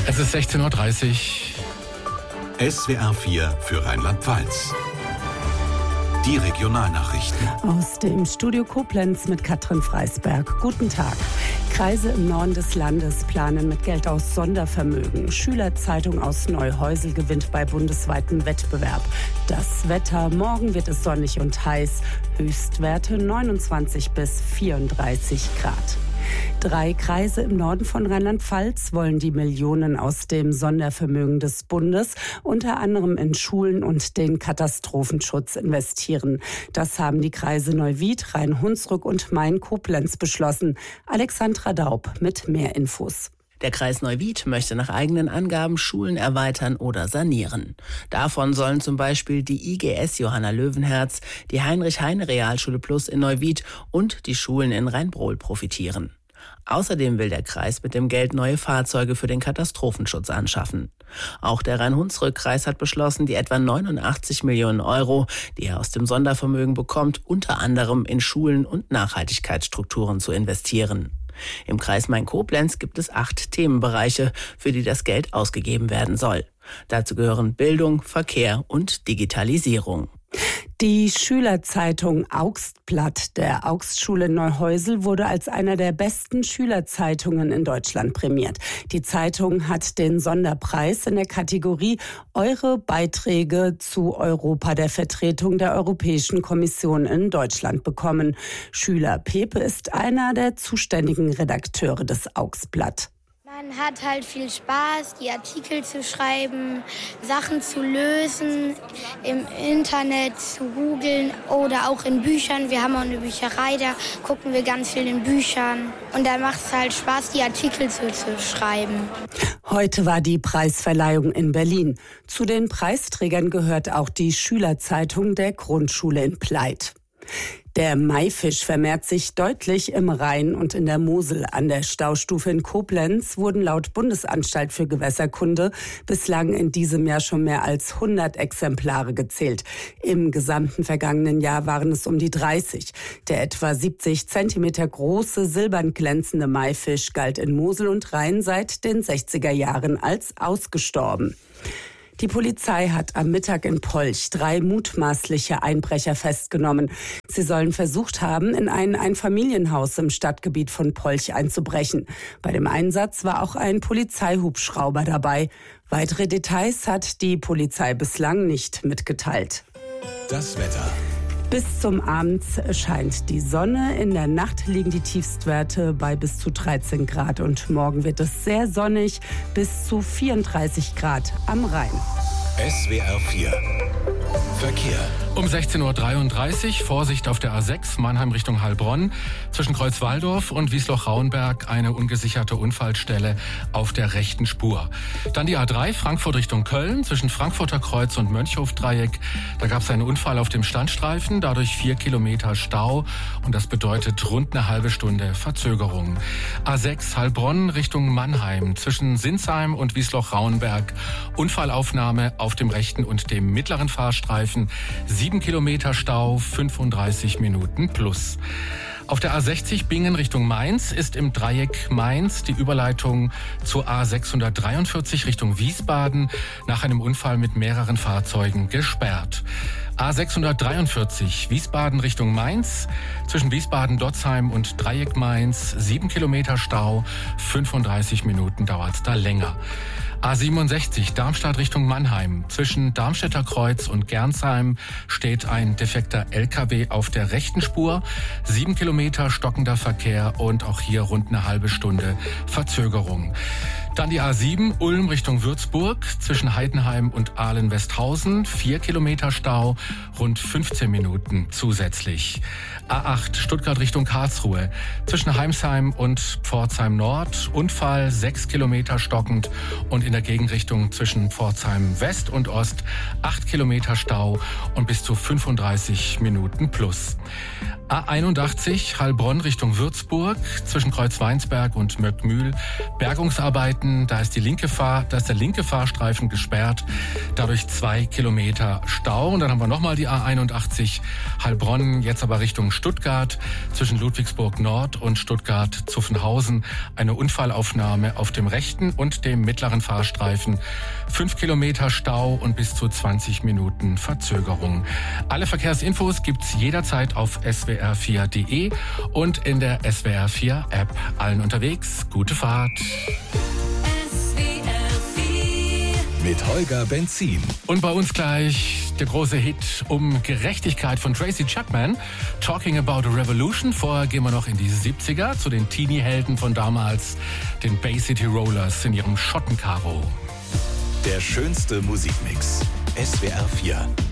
Es ist 16:30 Uhr. SWR 4 für Rheinland-Pfalz. Die Regionalnachrichten. Aus dem Studio Koblenz mit Katrin Freisberg. Guten Tag. Kreise im Norden des Landes planen mit Geld aus Sondervermögen. Schülerzeitung aus Neuhäusel gewinnt bei bundesweitem Wettbewerb. Das Wetter: Morgen wird es sonnig und heiß. Höchstwerte 29 bis 34 Grad. 3 Kreise im Norden von Rheinland-Pfalz wollen die Millionen aus dem Sondervermögen des Bundes unter anderem in Schulen und den Katastrophenschutz investieren. Das haben die Kreise Neuwied, Rhein-Hunsrück und Main-Koblenz beschlossen. Alexandra Daub mit mehr Infos. Der Kreis Neuwied möchte nach eigenen Angaben Schulen erweitern oder sanieren. Davon sollen zum Beispiel die IGS Johanna Löwenherz, die Heinrich-Heine-Realschule Plus in Neuwied und die Schulen in Rhein-Brohl profitieren. Außerdem will der Kreis mit dem Geld neue Fahrzeuge für den Katastrophenschutz anschaffen. Auch der Rhein-Hunsrück-Kreis hat beschlossen, die etwa 89 Millionen Euro, die er aus dem Sondervermögen bekommt, unter anderem in Schulen und Nachhaltigkeitsstrukturen zu investieren. Im Kreis Main-Koblenz gibt es 8 Themenbereiche, für die das Geld ausgegeben werden soll. Dazu gehören Bildung, Verkehr und Digitalisierung. Die Schülerzeitung Augstblatt der Augstschule Neuhäusel wurde als einer der besten Schülerzeitungen in Deutschland prämiert. Die Zeitung hat den Sonderpreis in der Kategorie Eure Beiträge zu Europa der Vertretung der Europäischen Kommission in Deutschland bekommen. Schüler Pepe ist einer der zuständigen Redakteure des Augstblatt. Man hat halt viel Spaß, die Artikel zu schreiben, Sachen zu lösen, im Internet zu googeln oder auch in Büchern. Wir haben auch eine Bücherei, da gucken wir ganz viel in Büchern. Und da macht es halt Spaß, die Artikel zu schreiben. Heute war die Preisverleihung in Berlin. Zu den Preisträgern gehört auch die Schülerzeitung der Grundschule in Pleit. Der Maifisch vermehrt sich deutlich im Rhein und in der Mosel. An der Staustufe in Koblenz wurden laut Bundesanstalt für Gewässerkunde bislang in diesem Jahr schon mehr als 100 Exemplare gezählt. Im gesamten vergangenen Jahr waren es um die 30. Der etwa 70 Zentimeter große, silbern glänzende Maifisch galt in Mosel und Rhein seit den 60er Jahren als ausgestorben. Die Polizei hat am Mittag in Polch 3 mutmaßliche Einbrecher festgenommen. Sie sollen versucht haben, in ein Einfamilienhaus im Stadtgebiet von Polch einzubrechen. Bei dem Einsatz war auch ein Polizeihubschrauber dabei. Weitere Details hat die Polizei bislang nicht mitgeteilt. Das Wetter. Bis zum Abend scheint die Sonne. In der Nacht liegen die Tiefstwerte bei bis zu 13 Grad. Und morgen wird es sehr sonnig, bis zu 34 Grad am Rhein. SWR 4 Verkehr. Um 16:33 Uhr, Vorsicht auf der A6, Mannheim Richtung Heilbronn. Zwischen Kreuzwaldorf und Wiesloch-Rauenberg eine ungesicherte Unfallstelle auf der rechten Spur. Dann die A3, Frankfurt Richtung Köln, zwischen Frankfurter Kreuz und Mönchhof-Dreieck. Da gab es einen Unfall auf dem Standstreifen, dadurch 4 Kilometer Stau. Und das bedeutet rund eine halbe Stunde Verzögerung. A6, Heilbronn Richtung Mannheim, zwischen Sinsheim und Wiesloch-Rauenberg. Unfallaufnahme auf dem rechten und dem mittleren Fahrstreifen. 7 Kilometer Stau, 35 Minuten plus. Auf der A60 Bingen Richtung Mainz ist im Dreieck Mainz die Überleitung zur A643 Richtung Wiesbaden nach einem Unfall mit mehreren Fahrzeugen gesperrt. A643 Wiesbaden Richtung Mainz, zwischen Wiesbaden-Dotzheim und Dreieck Mainz 7 Kilometer Stau, 35 Minuten dauert es da länger. A67 Darmstadt Richtung Mannheim. Zwischen Darmstädter Kreuz und Gernsheim steht ein defekter LKW auf der rechten Spur. 7 Kilometer stockender Verkehr und auch hier rund eine halbe Stunde Verzögerung. Dann die A7 Ulm Richtung Würzburg, zwischen Heidenheim und Ahlen-Westhausen, 4 Kilometer Stau, rund 15 Minuten zusätzlich. A8 Stuttgart Richtung Karlsruhe, zwischen Heimsheim und Pforzheim Nord, Unfall, 6 Kilometer stockend und in der Gegenrichtung zwischen Pforzheim West und Ost, 8 Kilometer Stau und bis zu 35 Minuten plus. A81 Heilbronn Richtung Würzburg, zwischen Kreuzweinsberg und Möckmühl, Bergungsarbeiten Wiesbaden. Da ist der linke Fahrstreifen gesperrt. Dadurch 2 Kilometer Stau. Und dann haben wir nochmal die A81 Heilbronn, jetzt aber Richtung Stuttgart. Zwischen Ludwigsburg Nord und Stuttgart-Zuffenhausen eine Unfallaufnahme auf dem rechten und dem mittleren Fahrstreifen. 5 Kilometer Stau und bis zu 20 Minuten Verzögerung. Alle Verkehrsinfos gibt's jederzeit auf swr4.de und in der SWR4 App. Allen unterwegs, gute Fahrt. Mit Holger Benzin. Und bei uns gleich der große Hit um Gerechtigkeit von Tracy Chapman. Talking About a Revolution. Vorher gehen wir noch in die 70er zu den Teenie-Helden von damals, den Bay City Rollers in ihrem Schottenkaro. Der schönste Musikmix. SWR4.